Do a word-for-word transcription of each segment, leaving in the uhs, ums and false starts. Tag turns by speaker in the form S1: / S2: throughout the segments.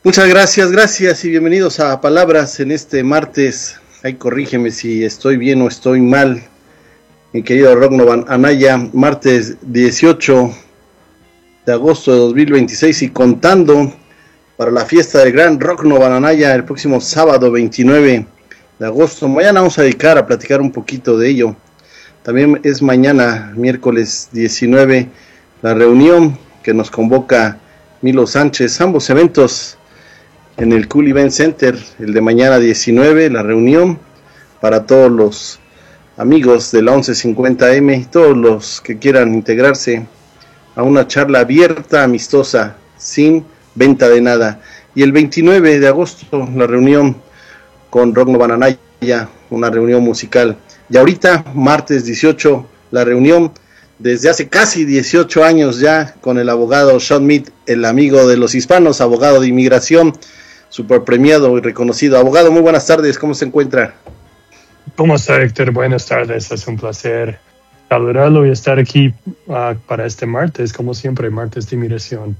S1: Muchas gracias, gracias y bienvenidos a Palabras en este martes. Ay, corrígeme si estoy bien o estoy mal, mi querido Rognovan Anaya, martes dieciocho de agosto de dos mil veintiséis y contando para la fiesta del gran Rognovan Anaya el próximo sábado veintinueve de agosto. Mañana vamos a dedicar a platicar un poquito de ello. También es mañana, miércoles diecinueve, la reunión que nos convoca Milo Sánchez, ambos eventos en el Cool Event Center, el de mañana diecinueve, la reunión para todos los amigos de la once cincuenta eme, todos los que quieran integrarse a una charla abierta, amistosa, sin venta de nada. Y el veintinueve de agosto, la reunión con Rognovan Anaya, una reunión musical. Y ahorita, martes dieciocho, la reunión desde hace casi dieciocho años ya con el abogado Sean Mead, el amigo de los hispanos, abogado de inmigración, super premiado y reconocido. Abogado, muy buenas tardes, ¿cómo se encuentra?
S2: ¿Cómo está, Héctor? Buenas tardes, es un placer saludarlo y estar aquí uh, para este martes, como siempre, martes de inmigración.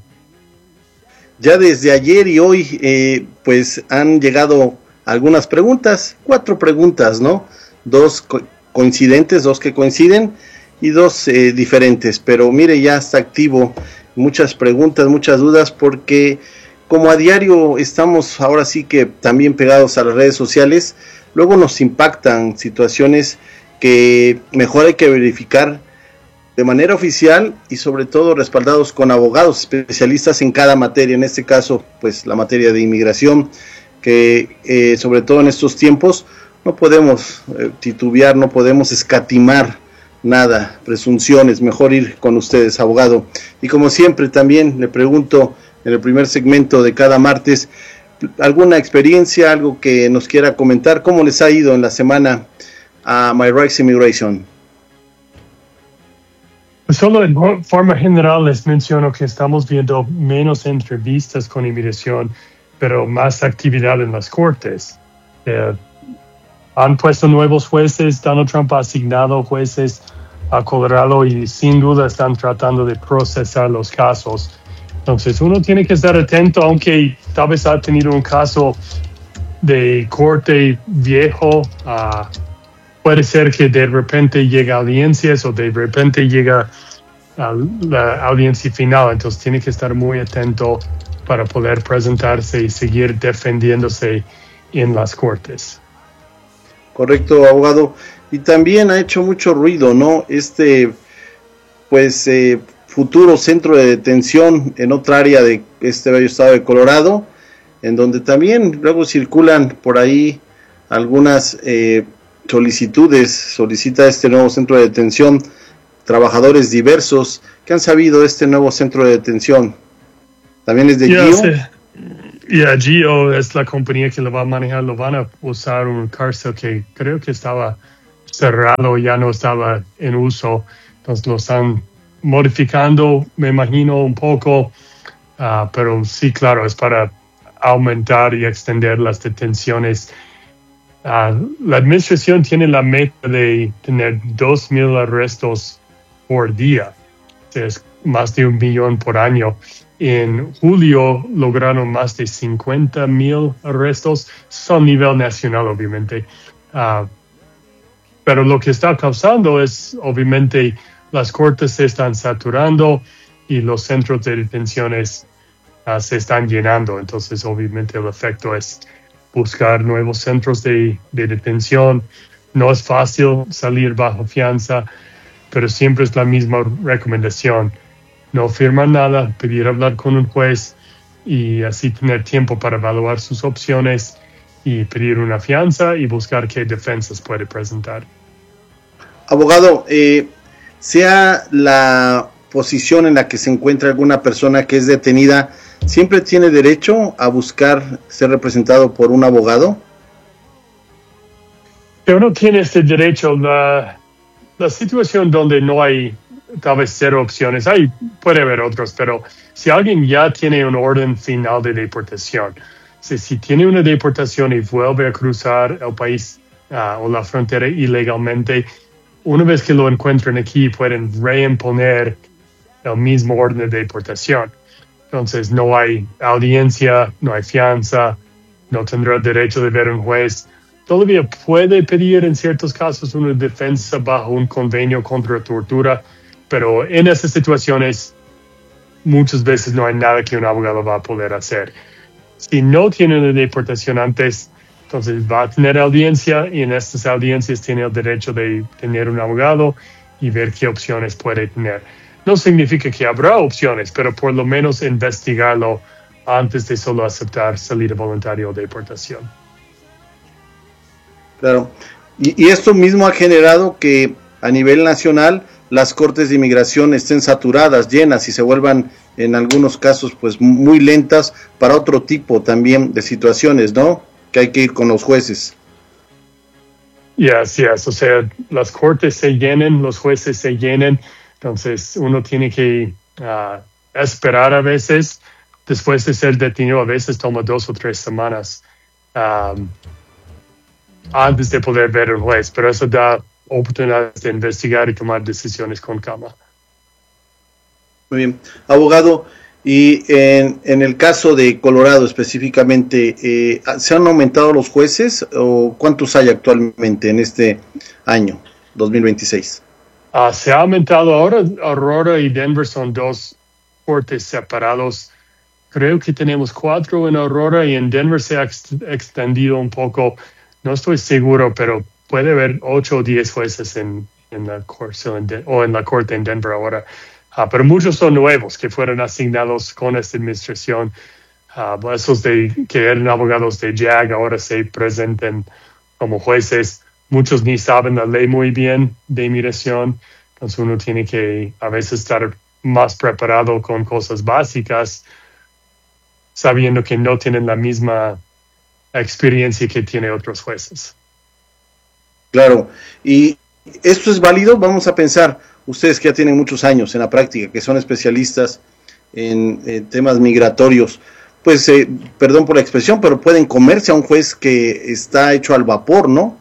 S1: Ya desde ayer y hoy, eh, pues han llegado algunas preguntas, cuatro preguntas, ¿no? Dos co- coincidentes, dos que coinciden y dos eh, diferentes, pero mire, ya está activo, muchas preguntas, muchas dudas, porque como a diario estamos ahora sí que también pegados a las redes sociales, luego nos impactan situaciones que mejor hay que verificar de manera oficial y sobre todo respaldados con abogados especialistas en cada materia, en este caso pues la materia de inmigración, que eh, sobre todo en estos tiempos no podemos eh, titubear, no podemos escatimar nada, presunciones, mejor ir con ustedes, abogado. Y como siempre también le pregunto en el primer segmento de cada martes, alguna experiencia, algo que nos quiera comentar, ¿cómo les ha ido en la semana a My Rights Immigration?
S2: Solo en forma general les menciono que estamos viendo menos entrevistas con inmigración, pero más actividad en las cortes. Eh, han puesto nuevos jueces, Donald Trump ha asignado jueces a Colorado y sin duda están tratando de procesar los casos. Entonces uno tiene que estar atento, aunque tal vez ha tenido un caso de corte viejo, uh, puede ser que de repente llega a audiencias o de repente llega a la audiencia final, entonces tiene que estar muy atento para poder presentarse y seguir defendiéndose en las cortes.
S1: Correcto, abogado. Y también ha hecho mucho ruido, ¿no? Este, pues, eh, futuro centro de detención en otra área de este bello estado de Colorado, en donde también luego circulan por ahí algunas eh, solicitudes, solicita este nuevo centro de detención trabajadores diversos. ¿Qué han sabido de este nuevo centro de detención? ¿También es de
S2: yeah,
S1: Geo?
S2: Sí. Y yeah, Geo es la compañía que lo va a manejar, lo van a usar un cárcel que creo que estaba cerrado, ya no estaba en uso, entonces lo están modificando, me imagino, un poco, uh, pero sí, claro, es para aumentar y extender las detenciones. Uh, la administración tiene la meta de tener dos mil arrestos por día, es más de un millón por año. En julio lograron más de cincuenta mil arrestos, son a nivel nacional, obviamente. Uh, pero lo que está causando es, obviamente, las cortes se están saturando y los centros de detenciones uh, se están llenando. Entonces, obviamente, el efecto es buscar nuevos centros de, de detención. No es fácil salir bajo fianza, pero siempre es la misma recomendación. No firmar nada, pedir hablar con un juez y así tener tiempo para evaluar sus opciones y pedir una fianza y buscar qué defensas puede presentar.
S1: Abogado, eh, sea la posición en la que se encuentra alguna persona que es detenida, ¿siempre tiene derecho a buscar ser representado por un abogado?
S2: Pero no tiene este derecho. La, la situación donde no hay tal vez cero opciones, hay, puede haber otros, pero si alguien ya tiene un orden final de deportación, si, si tiene una deportación y vuelve a cruzar el país uh, o la frontera ilegalmente, una vez que lo encuentren aquí pueden reimponer el mismo orden de deportación. Entonces no hay audiencia, no hay fianza, no tendrá derecho de ver un juez. Todavía puede pedir en ciertos casos una defensa bajo un convenio contra tortura, pero en esas situaciones muchas veces no hay nada que un abogado va a poder hacer. Si no tiene una deportación antes, entonces va a tener audiencia y en estas audiencias tiene el derecho de tener un abogado y ver qué opciones puede tener. No significa que habrá opciones, pero por lo menos investigarlo antes de solo aceptar salida voluntaria o deportación.
S1: Claro. Y, y esto mismo ha generado que a nivel nacional las cortes de inmigración estén saturadas, llenas y se vuelvan en algunos casos pues muy lentas para otro tipo también de situaciones, ¿no? Que hay que ir con los jueces.
S2: Yes, yes. O sea, las cortes se llenen, los jueces se llenen. Entonces, uno tiene que uh, esperar a veces. Después de ser detenido, a veces toma dos o tres semanas um, antes de poder ver al juez. Pero eso da oportunidades de investigar y tomar decisiones con calma.
S1: Muy bien. Abogado, y en, en el caso de Colorado específicamente, eh, ¿se han aumentado los jueces o cuántos hay actualmente en este año, dos mil veintiséis?
S2: Uh, se ha aumentado ahora. Aurora y Denver son dos cortes separados. Creo que tenemos cuatro en Aurora y en Denver se ha ex extendido un poco. No estoy seguro, pero puede haber ocho o diez jueces en, en la corte o en la corte en Denver ahora. Uh, pero muchos son nuevos que fueron asignados con esta administración. Uh, esos de, que eran abogados de J A G ahora se presenten como jueces. Muchos ni saben la ley muy bien de inmigración, entonces uno tiene que a veces estar más preparado con cosas básicas, sabiendo que no tienen la misma experiencia que tienen otros jueces.
S1: Claro, y esto es válido, vamos a pensar, ustedes que ya tienen muchos años en la práctica, que son especialistas en eh, temas migratorios, pues, eh, perdón por la expresión, pero pueden comerse a un juez que está hecho al vapor, ¿no?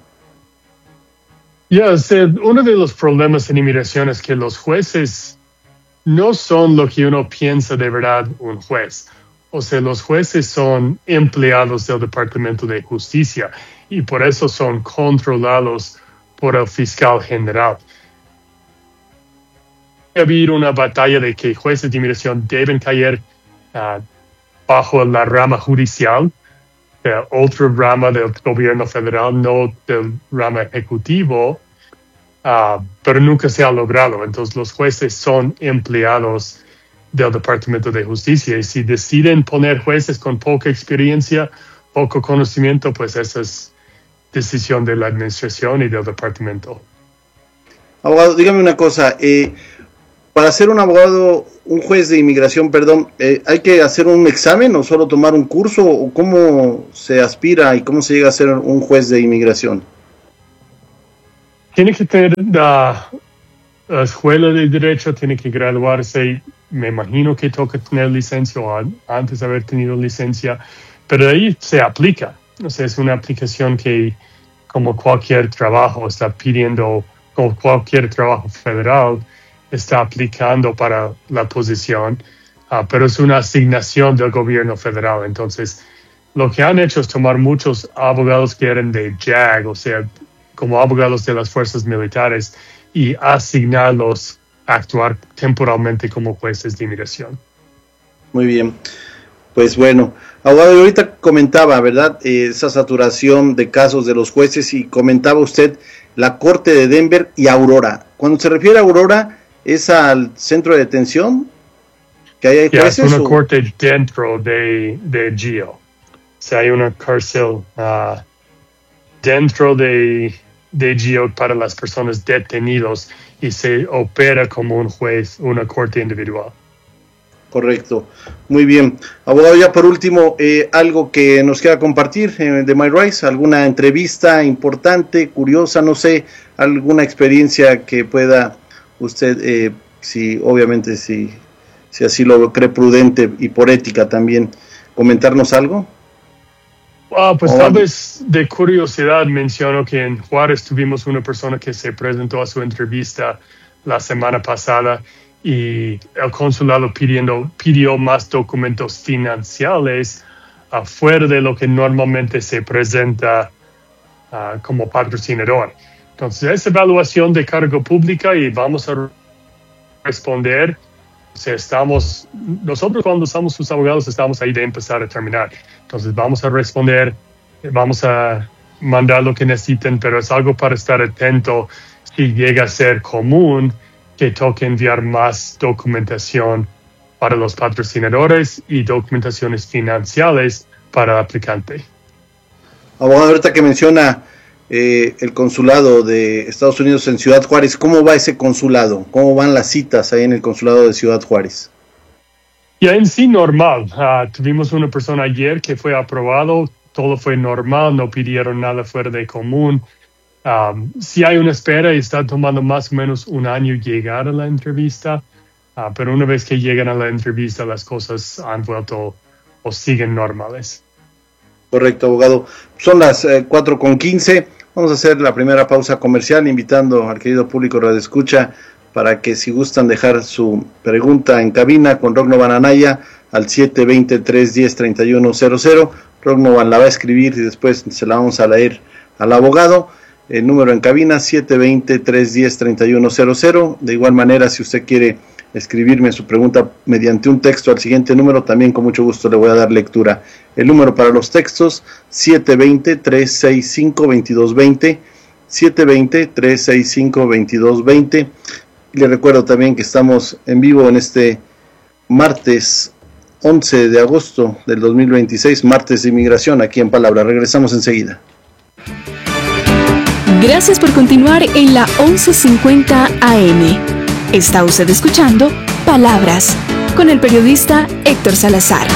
S2: Yes, eh, uno de los problemas en inmigración es que los jueces no son lo que uno piensa de verdad un juez. O sea, los jueces son empleados del Departamento de Justicia y por eso son controlados por el fiscal general. Ha habido una batalla de que jueces de inmigración deben caer uh, bajo la rama judicial, de otra rama del gobierno federal, no del rama ejecutivo, uh, pero nunca se ha logrado. Entonces los jueces son empleados del Departamento de Justicia y si deciden poner jueces con poca experiencia, poco conocimiento, pues esa es decisión de la administración y del departamento.
S1: Abogado, dígame una cosa, eh, para ser un abogado, un juez de inmigración, perdón, eh, ¿hay que hacer un examen o solo tomar un curso? ¿O cómo se aspira y cómo se llega a ser un juez de inmigración?
S2: Tiene que tener la, la escuela de derecho, tiene que graduarse. Me imagino que toca tener licencia o antes de haber tenido licencia, pero ahí se aplica. O sea, es una aplicación que, como cualquier trabajo, está pidiendo, como cualquier trabajo federal, está aplicando para la posición, uh, pero es una asignación del gobierno federal. Entonces, lo que han hecho es tomar muchos abogados que eran de J A G, o sea, como abogados de las fuerzas militares, y asignarlos a actuar temporalmente como jueces de inmigración.
S1: Muy bien. Pues bueno, abogado, ahorita comentaba, ¿verdad?, eh, esa saturación de casos de los jueces y comentaba usted la Corte de Denver y Aurora. Cuando se refiere a Aurora, ¿es al centro de detención? ¿Que hay jueces?
S2: Yeah, es una
S1: o...
S2: corte dentro de, de G O. O sea, hay una cárcel uh, dentro de, de G O para las personas detenidas y se opera como un juez, una corte individual.
S1: Correcto, muy bien. Abogado, ya por último, eh, algo que nos quiera compartir eh, de MyRice, alguna entrevista importante, curiosa, no sé, alguna experiencia que pueda usted, eh, si obviamente si, si así lo cree prudente y por ética también, comentarnos algo.
S2: Ah, pues oh, tal vez de curiosidad menciono que en Juárez tuvimos una persona que se presentó a su entrevista la semana pasada y el consulado pidiendo, pidió más documentos financieros afuera de lo que normalmente se presenta uh, como patrocinador. Entonces, es evaluación de cargo pública y vamos a responder. O sea, estamos, nosotros cuando somos sus abogados estamos ahí de empezar a terminar. Entonces, vamos a responder, vamos a mandar lo que necesiten, pero es algo para estar atento si llega a ser común que toque enviar más documentación para los patrocinadores y documentaciones financieras para el aplicante.
S1: Abogado, ahorita que menciona eh, el consulado de Estados Unidos en Ciudad Juárez, ¿cómo va ese consulado? ¿Cómo van las citas ahí en el consulado de Ciudad Juárez?
S2: Ya en sí normal. Uh, tuvimos una persona ayer que fue aprobado, todo fue normal, no pidieron nada fuera de común. Um, si hay una espera y está tomando más o menos un año llegar a la entrevista, uh, pero una vez que llegan a la entrevista las cosas han vuelto o siguen normales.
S1: Correcto, abogado. Son las eh, cuatro con quince. Vamos a hacer la primera pausa comercial, invitando al querido público radioescucha para que si gustan dejar su pregunta en cabina con Rognovan Anaya al siete dos cero, tres uno cero, tres uno cero cero. Rognovan la va a escribir y después se la vamos a leer al abogado. El número en cabina siete dos cero, tres uno cero, tres uno cero cero. De igual manera, si usted quiere escribirme su pregunta mediante un texto al siguiente número, también con mucho gusto le voy a dar lectura. El número para los textos, siete dos cero, tres seis cinco, dos dos dos cero, siete dos cero, tres seis cinco, dos dos dos cero. Le recuerdo también que estamos en vivo en este martes once de agosto del dos mil veintiséis, martes de inmigración, aquí en Palabra. Regresamos enseguida.
S3: Gracias por continuar en la once cincuenta A M. Está usted escuchando Palabras con el periodista Héctor Salazar.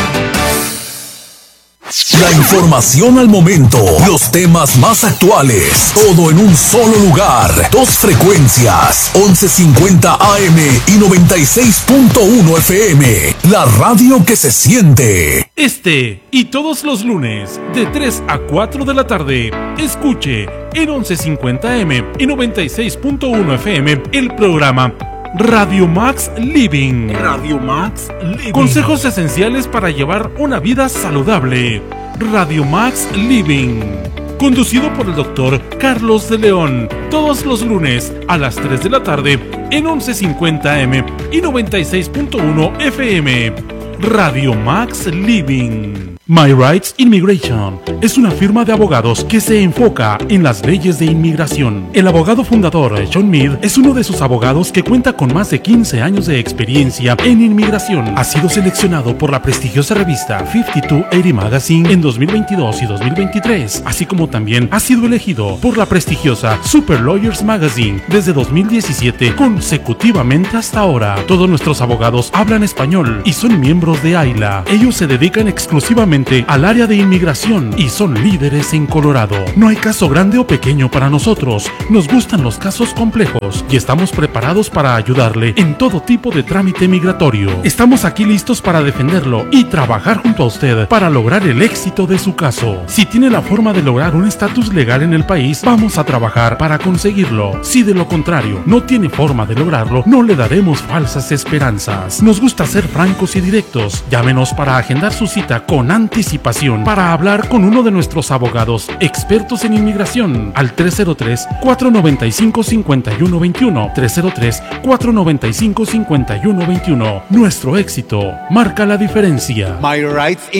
S4: La información al momento, los temas más actuales, todo en un solo lugar. Dos frecuencias, once cincuenta A M y noventa y seis punto uno F M. La radio que se siente.
S5: Este y todos los lunes, de tres a cuatro de la tarde, escuche en once cincuenta A M y noventa y seis punto uno F M el programa Radio Max Living. Radio Max Living. Consejos esenciales para llevar una vida saludable. Radio Max Living. Conducido por el doctor Carlos de León. Todos los lunes a las tres de la tarde en once cincuenta A M y noventa y seis punto uno F M. Radio Max Living. My Rights Immigration es una firma de abogados que se enfoca en las leyes de inmigración. El abogado fundador, John Mead, es uno de sus abogados que cuenta con más de quince años de experiencia en inmigración. Ha sido seleccionado por la prestigiosa revista cincuenta y dos ochenta Magazine en dos mil veintidós y dos mil veintitrés, así como también ha sido elegido por la prestigiosa Super Lawyers Magazine desde dos mil diecisiete consecutivamente hasta ahora. Todos nuestros abogados hablan español y son miembros de AILA. Ellos se dedican exclusivamente al área de inmigración y son líderes en Colorado. No hay caso grande o pequeño para nosotros. Nos gustan los casos complejos y estamos preparados para ayudarle en todo tipo de trámite migratorio. Estamos aquí listos para defenderlo y trabajar junto a usted para lograr el éxito de su caso. Si tiene la forma de lograr un estatus legal en el país, vamos a trabajar para conseguirlo. Si de lo contrario no tiene forma de lograrlo, no le daremos falsas esperanzas. Nos gusta ser francos y directos. Llámenos para agendar su cita con anticipación para hablar con uno de nuestros abogados expertos en inmigración al tres cero tres, cuatro nueve cinco, cinco uno dos uno, tres cero tres, cuatro nueve cinco, cinco uno dos uno. Nuestro éxito marca la diferencia.
S6: My Rights